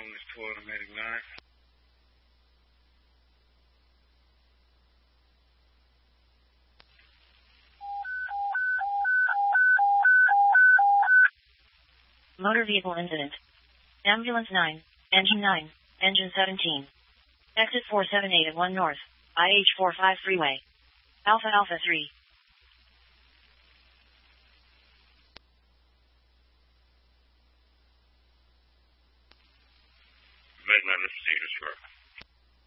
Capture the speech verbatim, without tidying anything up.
Island is two automatic nine. Motor vehicle incident. Ambulance nine, engine nine, engine seventeen. Exit four seven eight at one North, I H forty-five freeway. Alpha Alpha three. Make my procedures, sir.